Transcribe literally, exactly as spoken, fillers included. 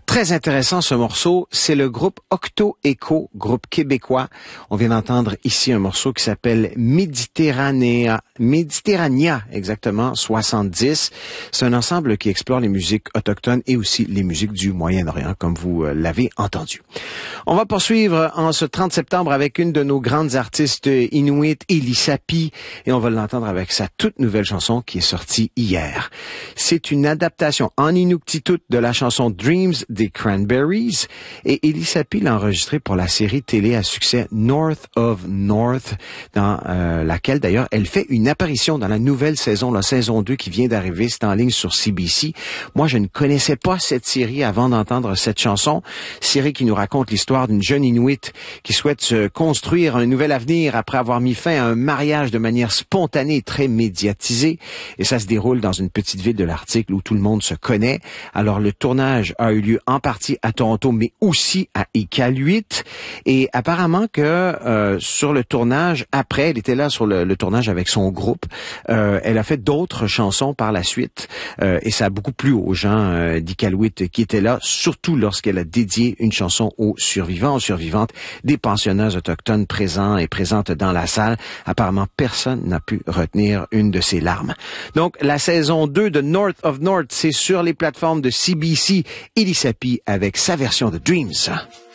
Très intéressant ce morceau, c'est le groupe Octo Echo, groupe québécois. On vient d'entendre ici un morceau qui s'appelle Méditerranea, Méditerranea exactement, soixante-dix. C'est un ensemble qui explore les musiques autochtones et aussi les musiques du Moyen-Orient, comme vous l'avez entendu. On va poursuivre en ce trente septembre avec une de nos grandes artistes inuites, Elisapi, et on va l'entendre avec sa toute nouvelle chanson qui est sortie hier. C'est une adaptation en inuktitut de la chanson Dreams des Cranberries, et Elisapi l'a enregistrée pour la série télé à succès North of North, dans euh, laquelle d'ailleurs elle fait une apparition dans la nouvelle saison, la saison deux qui vient d'arriver, c'est en ligne sur C B C. Moi, je ne connaissais pas cette série avant d'entendre cette chanson, série qui nous raconte l'histoire d'une jeune Inuit qui souhaite se construire un nouvel avenir après avoir mis fin à un mariage de manière spontanée et très médiatisée, et ça se déroule dans une petite ville de l'Arctique où tout le monde se connaît. Alors le tournage a eu lieu en partie à Toronto, mais aussi à Iqaluit. Et apparemment que euh, sur le tournage, après, elle était là sur le, le tournage avec son groupe, euh, elle a fait d'autres chansons par la suite. Euh, et ça a beaucoup plu aux gens euh, d'Iqaluit qui étaient là, surtout lorsqu'elle a dédié une chanson aux survivants, aux survivantes des pensionnats autochtones présents et présentes dans la salle. Apparemment, personne n'a pu retenir une de ses larmes. Donc, la saison deux de North of North, c'est sur les plateformes de C B C. Elisapi avec sa version de Dreams.